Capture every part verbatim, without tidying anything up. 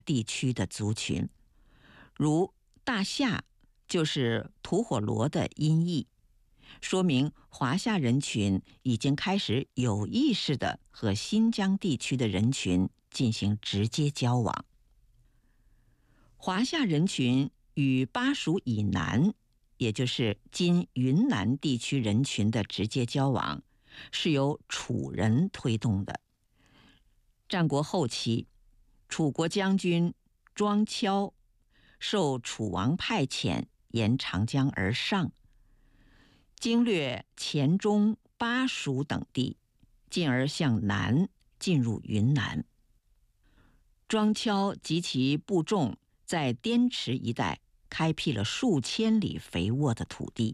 地区的族群，如大夏就是吐火罗的音译，说明华夏人群已经开始有意识地和新疆地区的人群进行直接交往。华夏人群与巴蜀以南，也就是今云南地区人群的直接交往，是由楚人推动的。战国后期，楚国将军庄丘受楚王派遣，沿长江而上，经略黔中、巴蜀等地，进而向南进入云南。庄丘及其部众在滇池一带开辟了数千里肥沃的土地。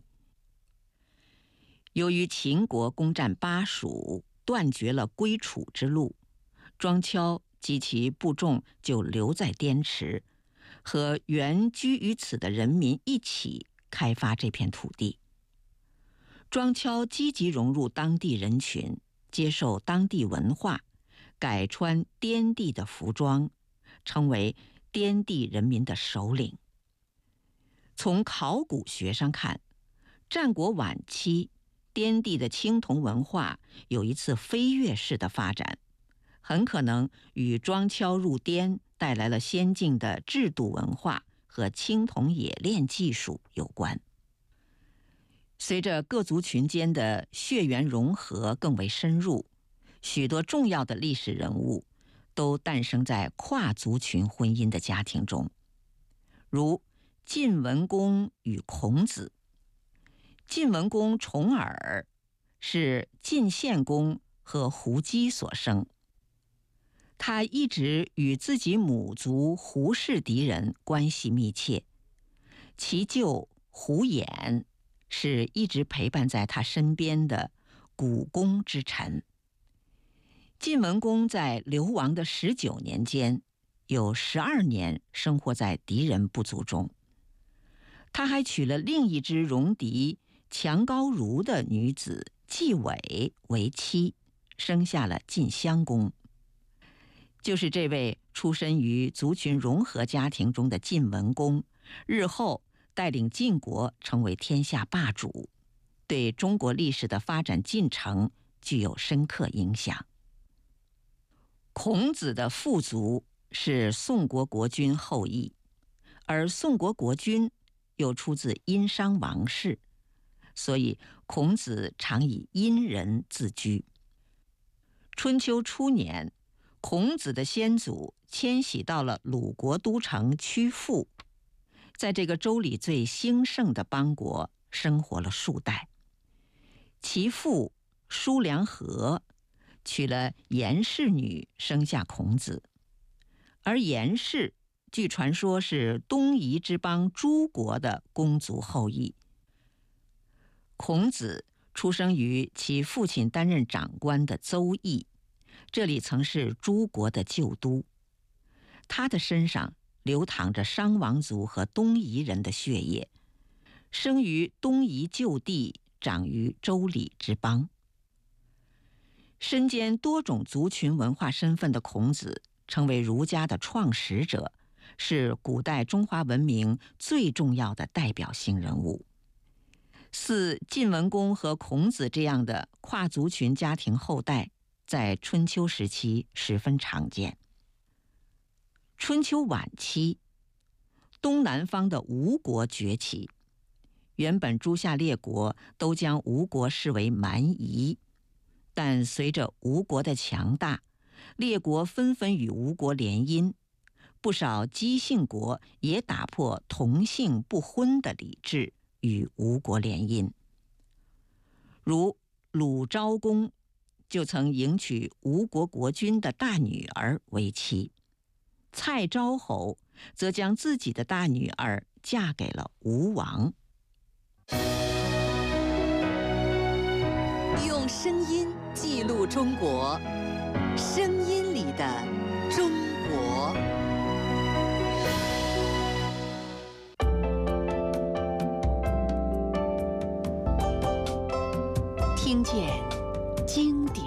由于秦国攻占巴蜀，断绝了归楚之路，庄丘及其部众就留在滇池，和原居于此的人民一起开发这片土地。庄丘积极融入当地人群，接受当地文化，改穿滇地的服装，成为滇地人民的首领。从考古学上看，战国晚期滇地的青铜文化有一次飞跃式的发展，很可能与庄丘入滇带来了先进的制度文化和青铜冶炼技术有关。随着各族群间的血缘融合更为深入，许多重要的历史人物都诞生在跨族群婚姻的家庭中，如晋文公与孔子。晋文公重耳是晋献公和胡姬所生，他一直与自己母族胡氏敌人关系密切，其舅胡衍是一直陪伴在他身边的古公之臣。晋文公在流亡的十九年间，有十二年生活在敌人部族中。他还娶了另一支戎狄强高如的女子纪伟为妻，生下了晋襄公。就是这位出身于族群融合家庭中的晋文公，日后带领晋国成为天下霸主，对中国历史的发展进程具有深刻影响。孔子的父族是宋国国君后裔，而宋国国君又出自殷商王室，所以孔子常以殷人自居。春秋初年，孔子的先祖迁徙到了鲁国都城曲阜，在这个周礼最兴盛的邦国生活了数代。其父叔梁纥娶了颜氏女，生下孔子。而颜氏据传说是东夷之邦诸国的公族后裔。孔子出生于其父亲担任长官的邹邑，这里曾是诸国的旧都。他的身上流淌着商王族和东夷人的血液，生于东夷旧地，长于周礼之邦。身兼多种族群文化身份的孔子，成为儒家的创始者，是古代中华文明最重要的代表性人物。似晋文公和孔子这样的跨族群家庭后代，在春秋时期十分常见。春秋晚期，东南方的吴国崛起，原本诸夏列国都将吴国视为蛮夷，但随着吴国的强大，列国纷纷与吴国联姻，不少姬姓国也打破同姓不婚的礼制，与吴国联姻。如鲁昭公就曾迎娶吴国国君的大女儿为妻，蔡昭侯则将自己的大女儿嫁给了吴王。 用声音记录中国，声音里的中国。听见经典